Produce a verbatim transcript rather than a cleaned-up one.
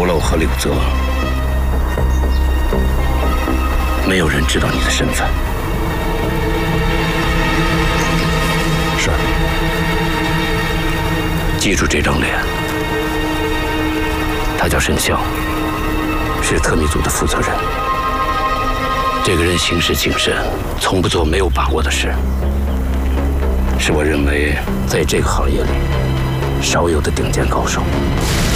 除了我和柳泽，没有人知道你的身份。 是。 记住这张脸，他叫沈笑，是特密组的负责人。这个人行事谨慎，从不做没有把握的事，是我认为在这个行业里少有的顶尖高手。